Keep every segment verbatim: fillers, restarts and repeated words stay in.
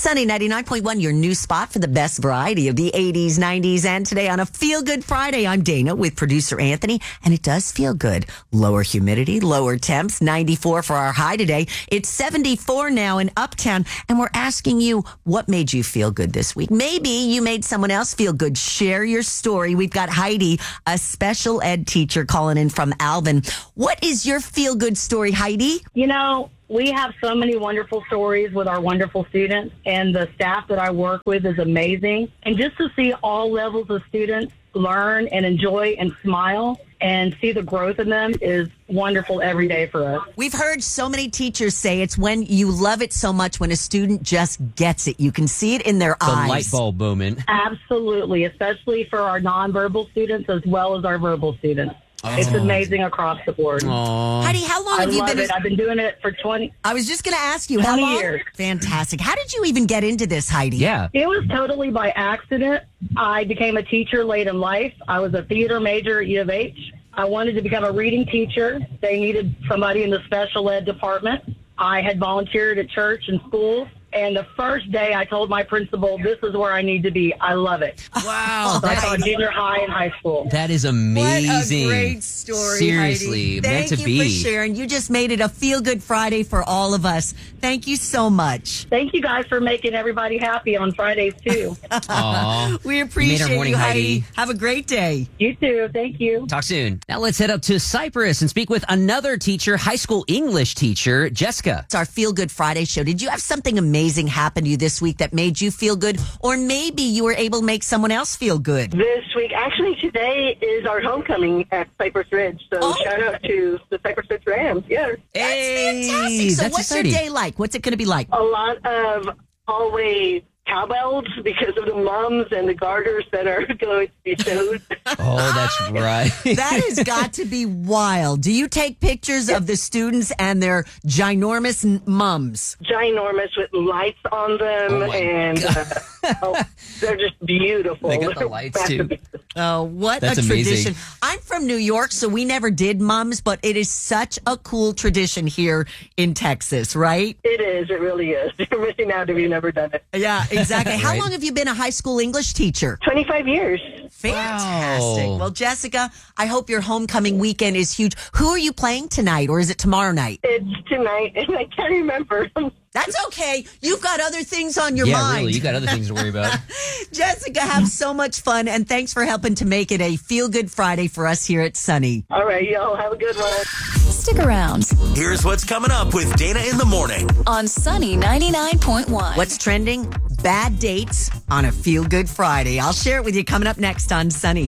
Sunny ninety-nine point one, your new spot for the best variety of the eighties, nineties, and today on a Feel Good Friday. I'm Dana with producer Anthony, and it does feel good. Lower humidity, lower temps, ninety-four for our high today. It's seventy-four now in Uptown, and we're asking you what made you feel good this week. Maybe you made someone else feel good. Share your story. We've got Heidi, a special ed teacher, calling in from Alvin. What is your feel good story, Heidi? You know, we have so many wonderful stories with our wonderful students, and the staff that I work with is amazing. And just to see all levels of students learn and enjoy and smile and see the growth in them is wonderful every day for us. We've heard so many teachers say it's when you love it so much when a student just gets it. You can see it in their the eyes. The light bulb moment. Absolutely, especially for our nonverbal students as well as our verbal students. Oh. It's amazing across the board. Aww. Heidi, how long I have you love been? It. I've been doing it for twenty. I was just going to ask you, how long? years. Fantastic. How did you even get into this, Heidi? Yeah. It was totally by accident. I became a teacher late in life. I was a theater major at U of H. I wanted to become a reading teacher. They needed somebody in the special ed department. I had volunteered at church and schools. And the first day I told my principal, this is where I need to be. I love it. Wow. So I taught junior high and high school. That is amazing. What a great story, Seriously, Heidi. meant Thank to you be. for sharing. You just made it a feel-good Friday for all of us. Thank you so much. Thank you guys for making everybody happy on Fridays, too. Aww. We appreciate you, made our morning, you, Heidi. Heidi. Have a great day. You too. Thank you. Talk soon. Now let's head up to Cyprus and speak with another teacher, high school English teacher, Jessica. It's our Feel Good Friday show. Did you have something amazing happen to you this week that made you feel good? Or maybe you were able to make someone else feel good? This week, actually today is our homecoming at Cypress Ridge. So Oh. shout out to the Cypress Ridge Rams. Yeah. That's Hey, fantastic. So that's what's exciting. your day like? What's it going to be like? A lot of always cowbells because of the mums and the garters that are going to be showed. Oh, that's right. That has got to be wild. Do you take pictures of the students and their ginormous n- mums? Ginormous with lights on them, Oh my and uh, oh, they're just beautiful. They got the They're lights, too. masterpieces. Oh, what That's a amazing. tradition. I'm from New York, so we never did mums, but it is such a cool tradition here in Texas, right? It is. It really is. You're missing out if you've never done it. Yeah, exactly. How Right. long have you been a high school English teacher? twenty-five years. Fantastic. Wow. Well, Jessica, I hope your homecoming weekend is huge. Who are you playing tonight, or is it tomorrow night? It's tonight, and I can't remember. That's okay. You've got other things on your yeah, mind. really. You got other things to worry about. Jessica, have so much fun, and thanks for helping to make it a feel-good Friday for us here at Sunny. All right, y'all have a good one. Stick around Here's what's coming up with Dana in the morning. on Sunny ninety-nine point one. What's trending? Bad dates on a feel-good Friday. I'll share it with you coming up next on Sunny.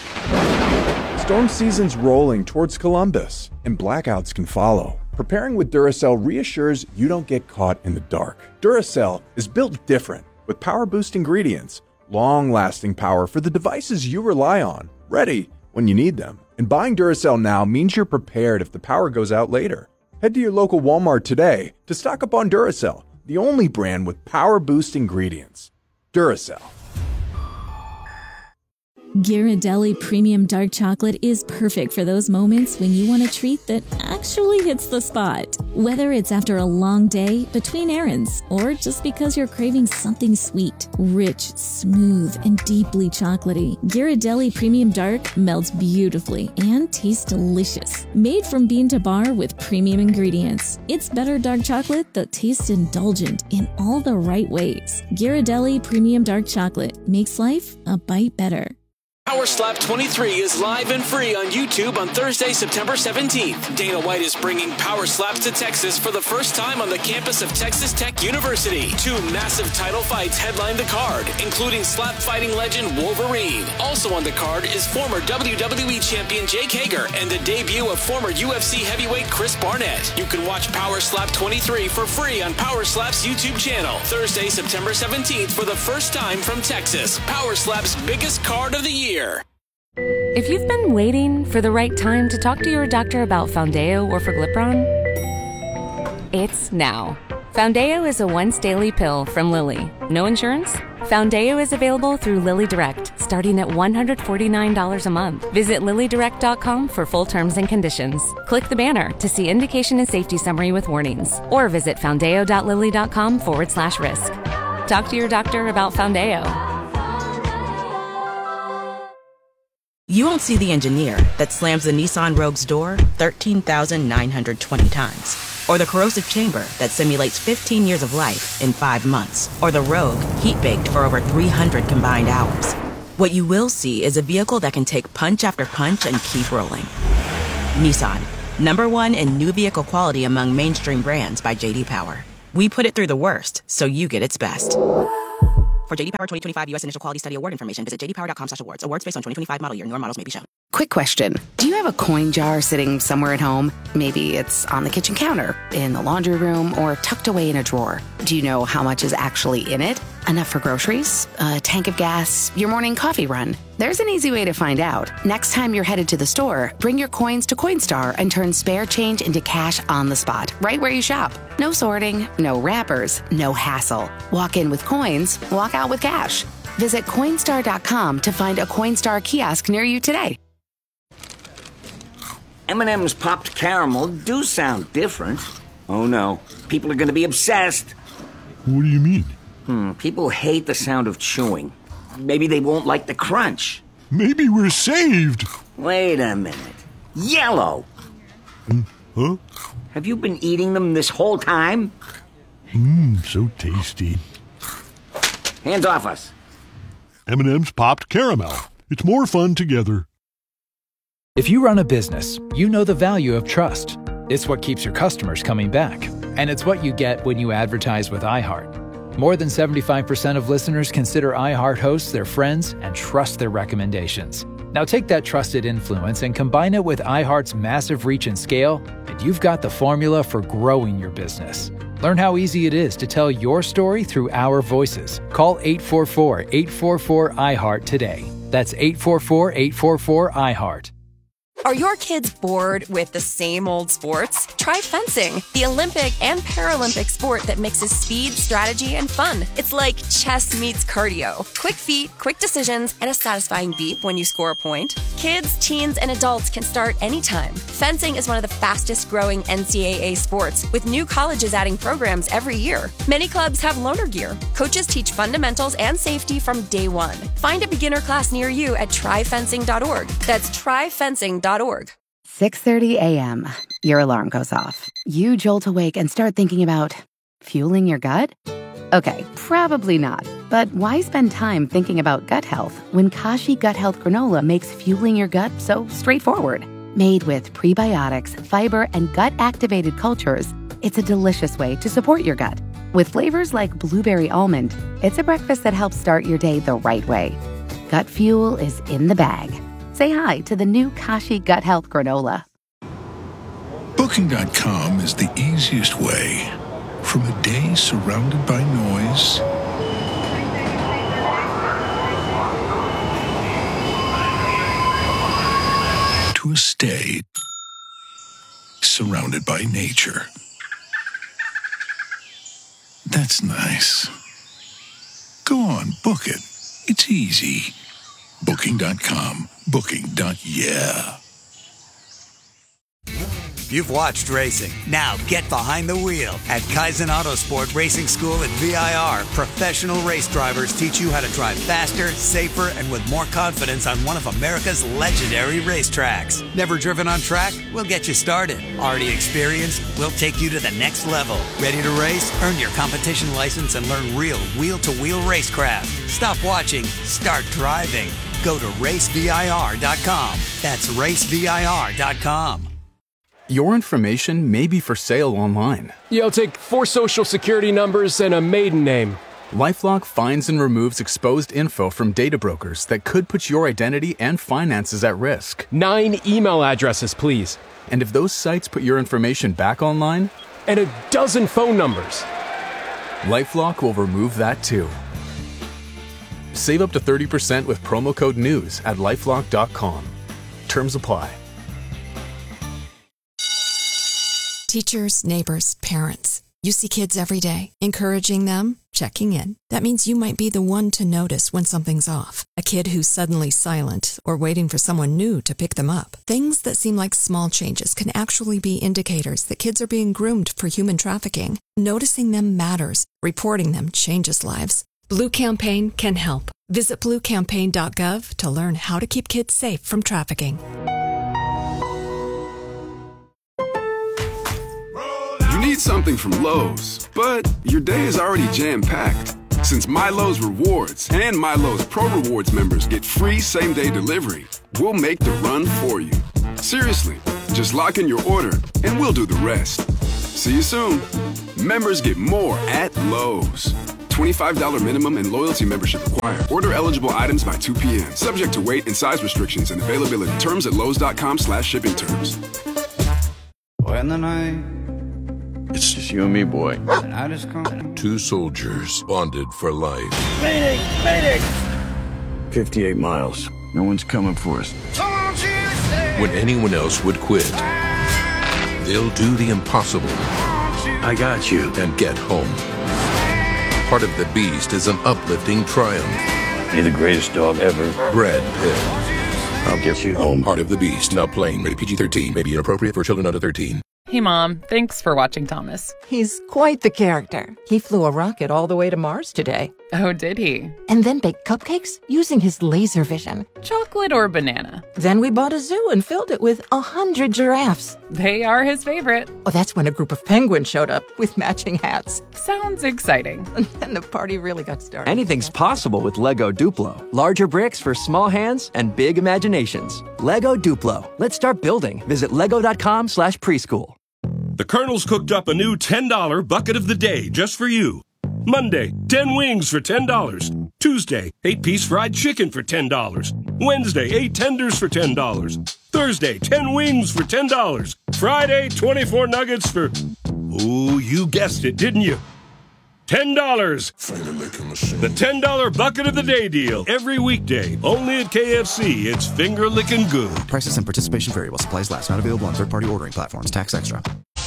Storm season's rolling towards Columbus, and blackouts can follow. Preparing with Duracell reassures you don't get caught in the dark. Duracell is built different, with power boost ingredients, long-lasting power for the devices you rely on, ready when you need them. And buying Duracell now means you're prepared if the power goes out later. Head to your local Walmart today to stock up on Duracell, the only brand with power boost ingredients. Duracell. Ghirardelli Premium Dark Chocolate is perfect for those moments when you want a treat that actually hits the spot. Whether it's after a long day, between errands, or just because you're craving something sweet, rich, smooth, and deeply chocolatey, Ghirardelli Premium Dark melts beautifully and tastes delicious. Made from bean to bar with premium ingredients, it's better dark chocolate that tastes indulgent in all the right ways. Ghirardelli Premium Dark Chocolate makes life a bite better. Power Slap twenty-three is live and free on YouTube on Thursday, September seventeenth. Dana White is bringing Power Slaps to Texas for the first time on the campus of Texas Tech University. Two massive title fights headline the card, including slap fighting legend Wolverine. Also on the card is former W W E champion Jake Hager and the debut of former U F C heavyweight Chris Barnett. You can watch Power Slap twenty-three for free on Power Slap's YouTube channel. Thursday, September seventeenth for the first time from Texas. Power Slap's biggest card of the year. If you've been waiting for the right time to talk to your doctor about Foundeo or Forglipron, it's now. Foundeo is a once-daily pill from Lilly. No insurance? Foundeo is available through Lilly Direct, starting at one hundred forty-nine dollars a month. Visit lilly direct dot com for full terms and conditions. Click the banner to see indication and safety summary with warnings. Or visit foundeo dot lilly dot com forward slash risk. talk to your doctor about Foundeo. You won't see the engineer that slams the Nissan Rogue's door thirteen thousand nine hundred twenty times. Or the corrosive chamber that simulates fifteen years of life in five months. Or the Rogue heat-baked for over three hundred combined hours. What you will see is a vehicle that can take punch after punch and keep rolling. Nissan, number one in new vehicle quality among mainstream brands by J D Power. We put it through the worst, so you get its best. For J D Power twenty twenty-five U S Initial Quality Study Award information, visit j d power dot com slash awards. Awards based on twenty twenty-five model year. Newer models may be shown. Quick question. Do you have a coin jar sitting somewhere at home? Maybe it's on the kitchen counter, in the laundry room, or tucked away in a drawer. Do you know how much is actually in it? Enough for groceries? A tank of gas? Your morning coffee run? There's an easy way to find out. Next time you're headed to the store, bring your coins to Coinstar and turn spare change into cash on the spot, right where you shop. No sorting, no wrappers, no hassle. Walk in with coins, walk out with cash. Visit Coinstar dot com to find a Coinstar kiosk near you today. M and M's popped caramel do sound different. Oh no, people are going to be obsessed. What do you mean? Hmm, people hate the sound of chewing. Maybe they won't like the crunch. Maybe we're saved. Wait a minute. Yellow! Hmm, huh? Have you been eating them this whole time? Mmm, so tasty. Hands off us. M and M's popped caramel. It's more fun together. If you run a business, you know the value of trust. It's what keeps your customers coming back. And it's what you get when you advertise with iHeart. More than seventy-five percent of listeners consider iHeart hosts their friends and trust their recommendations. Now take that trusted influence and combine it with iHeart's massive reach and scale, and you've got the formula for growing your business. Learn how easy it is to tell your story through our voices. Call eight four four, eight four four, iHeart today. That's eight four four, eight four four, iHeart. Are your kids bored with the same old sports? Try fencing, the Olympic and Paralympic sport that mixes speed, strategy, and fun. It's like chess meets cardio. Quick feet, quick decisions, and a satisfying beep when you score a point. Kids, teens, and adults can start anytime. Fencing is one of the fastest growing N C double A sports, with new colleges adding programs every year. Many clubs have loaner gear. Coaches teach fundamentals and safety from day one. Find a beginner class near you at try fencing dot org. That's try fencing dot org. six thirty a.m. Your alarm goes off. You jolt awake and start thinking about fueling your gut? Okay, probably not. But why spend time thinking about gut health when Kashi Gut Health Granola makes fueling your gut so straightforward? Made with prebiotics, fiber, and gut-activated cultures, it's a delicious way to support your gut. With flavors like blueberry almond, it's a breakfast that helps start your day the right way. Gut fuel is in the bag. Say hi to the new Kashi Gut Health Granola. Booking dot com is the easiest way. From a day surrounded by noise to a stay surrounded by nature. That's nice. Go on, book it. It's easy. Booking dot com. Booking. Yeah. You've watched racing. Now get behind the wheel. At Kaizen Autosport Racing School at V I R, professional race drivers teach you how to drive faster, safer, and with more confidence on one of America's legendary racetracks. Never driven on track? We'll get you started. Already experienced? We'll take you to the next level. Ready to race? Earn your competition license and learn real wheel-to-wheel racecraft. Stop watching. Start driving. Go to race V I R dot com. That's race V I R dot com. Your information may be for sale online. Yeah, I'll take four social security numbers and a maiden name. LifeLock finds and removes exposed info from data brokers that could put your identity and finances at risk. Nine email addresses, please. And if those sites put your information back online? And a dozen phone numbers. LifeLock will remove that too. Save up to thirty percent with promo code NEWS at lifelock dot com. Terms apply. Teachers, neighbors, parents. You see kids every day. Encouraging them, checking in. That means you might be the one to notice when something's off. A kid who's suddenly silent or waiting for someone new to pick them up. Things that seem like small changes can actually be indicators that kids are being groomed for human trafficking. Noticing them matters. Reporting them changes lives. Blue Campaign can help. Visit blue campaign dot gov to learn how to keep kids safe from trafficking. You need something from Lowe's, but your day is already jam-packed. Since MyLowe's Rewards and MyLowe's Pro Rewards members get free same-day delivery, we'll make the run for you. Seriously, just lock in your order and we'll do the rest. See you soon. Members get more at Lowe's. twenty-five dollars minimum and loyalty membership required. Order eligible items by two p.m. Subject to weight and size restrictions and availability. Terms at lowes.com slash shipping terms. When the night, it's just you and me, boy. And I just come. Two soldiers bonded for life. Mayday! Mayday! fifty-eight miles. No one's coming for us. When anyone else would quit, they'll do the impossible. I got you. And get home. Part of the Beast is an uplifting triumph. You're the greatest dog ever. Brad Pitt. I'll get you home. Part of the Beast. Now playing. Rated P G thirteen. May be inappropriate for children under thirteen. Hey, Mom. Thanks for watching Thomas. He's quite the character. He flew a rocket all the way to Mars today. Oh, did he? And then baked cupcakes using his laser vision. Chocolate or banana? Then we bought a zoo and filled it with a hundred giraffes. They are his favorite. Oh, that's when a group of penguins showed up with matching hats. Sounds exciting. And then the party really got started. Anything's possible with Lego Duplo. Larger bricks for small hands and big imaginations. Lego Duplo. Let's start building. Visit lego.com slash preschool. The Colonel's cooked up a new ten dollar bucket of the day just for you. Monday, ten wings for ten dollars. Tuesday, eight piece fried chicken for ten dollars. Wednesday, eight tenders for ten dollars. Thursday, ten wings for ten dollars. Friday, twenty-four nuggets for... Oh, you guessed it, didn't you? ten dollars. The ten dollar bucket of the day deal. Every weekday. Only at K F C. It's finger licking good. Prices and participation vary while supplies last. Not available on third-party ordering platforms. Tax extra.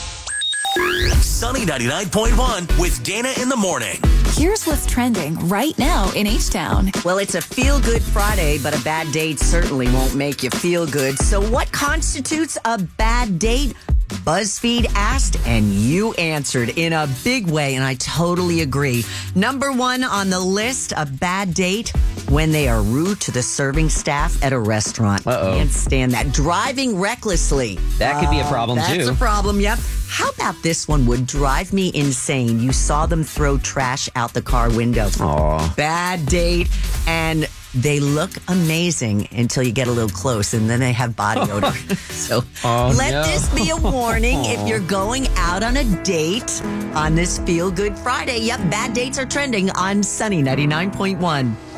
Sunny ninety-nine point one with Dana in the morning. Here's what's trending right now in H-Town. Well, it's a feel-good Friday, but a bad date certainly won't make you feel good. So what constitutes a bad date? BuzzFeed asked, and you answered in a big way, and I totally agree. Number one on the list, a bad date, when they are rude to the serving staff at a restaurant. Uh-oh. Can't stand that. Driving recklessly. That could be a problem, uh, too. That's a problem, yep. How about this one would drive me insane? You saw them throw trash out the car window. Aw. Bad date, and they look amazing until you get a little close, and then they have body odor. So oh, let no. this be a warning if you're going out on a date on this Feel Good Friday. Yep, bad dates are trending on Sunny ninety-nine point one.